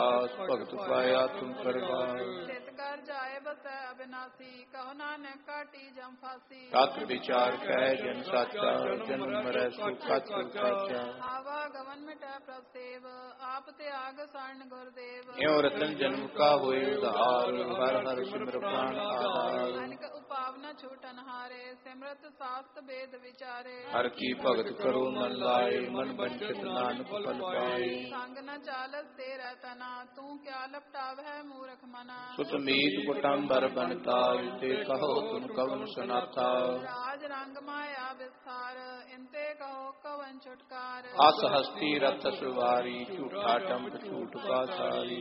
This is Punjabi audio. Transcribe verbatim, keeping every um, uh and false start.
ਭਗਤ ਪਾਇਆ ਤੁਮ ਕਰਵਾਰ। ਚਿਤ ਕਰ ਜਾਏ ਬਸੈ ਅਬਿਨਾਸੀ, ਕਹੋ ਨਾਨਕ ਕਾਟੀ ਜਮ ਫਾਸੀ। ਤਤ ਵਿਚਾਰ ਕਹਿ ਜਨ ਸਾਚਾ, ਜਨਮ ਮਰੈ ਸੁਖ ਕਤ ਸਾਚਾ। ਆਵਾ ਗਵਨ ਮਿਟੈ ਪ੍ਰਭ ਸੇਵ, ਆਪ ਤਿਆਗ ਸਰਣ ਗੁਰਦੇਵ। ਇਉ ਰਤਨ ਜਨਮ ਕਾ ਹੋਏ ਉਧਾਰ, ਹਰ ਹਰ ਸਿਮਰ ਪ੍ਰਾਣ ਆਧਾਰ। ਅਨਕ ਉਪਾਵ ਨ ਛੂਟਨ ਹਾਰੇ, ਸਿਮਰਤ ਸਾਸਤ ਵੇਦ ਵਿਚਾਰੇ। ਹਰ ਕੀ ਭਗਤ ਕਰੋ ਮਨ ਲਾਏ, ਮਨ ਬੰਚਿਤ ਨਾਨਕ ਫਲ ਪਾਏ। ਸੰਗ ਨ ਚਾਲਸ ਤੇਰਾ ਤਨਾ, ਤੂੰ ਕਿਆ ਲਪਟਾਵਹਿ ਮੂਰਖ ਮਨਾ। ਸੁਤ ਮੀਤ ਕੁਟੰਬਰ ਬਨਤਾਲ, ਤੇ ਕਹੋ ਤੁਮ ਕਵਨ ਸਨਾਥਾ। ਰਾਜ ਰੰਗ ਮਾਇਆ ਵਿਸਥਾਰ, ਇੰਤੇ ਕਹੋ ਕਵਨ ਛੁਟਕਾਰ। ਅਸ ਹਸਤੀ ਰਥ ਸਵਾਰੀ, ਝੂਠਾ ਟੰਪ ਝੂਠ ਪਾਸਾਰੀ।